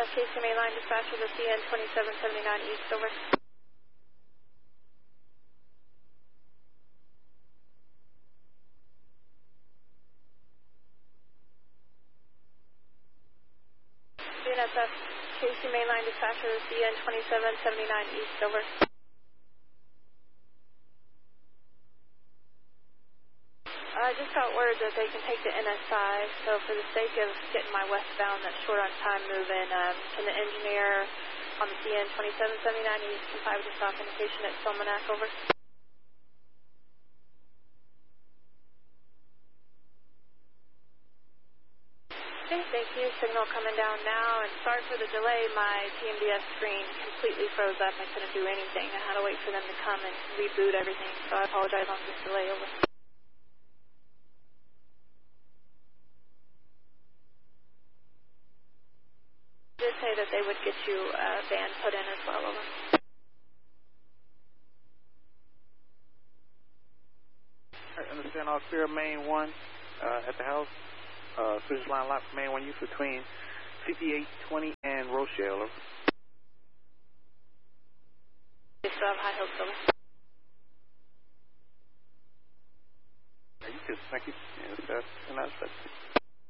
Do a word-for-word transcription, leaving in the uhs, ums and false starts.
K C mainline dispatcher to C N twenty-seven seventy-nine East, over. C N S F K C mainline dispatcher to C N twenty-seven seventy-nine East, over. I just got word that they can take the N S I, so for the sake of getting my westbound that's short on time moving, um, can the engineer on the C N twenty-seven seventy-nine East comply with the stop indication at Silmanac, over? Okay, thank you. Signal coming down now, and sorry for the delay. My T M D S screen completely froze up. I couldn't do anything. I had to wait for them to come and reboot everything, so I apologize on this delay, over. Did say that they would get you a van put in as well, over. I understand all clear main one uh, at the house. Uh, switch line lock for main one use between fifty-eight twenty and Rochelle, over. They still have high hopes, over. Are you good? Thank you. Yes, that's, and that's, that's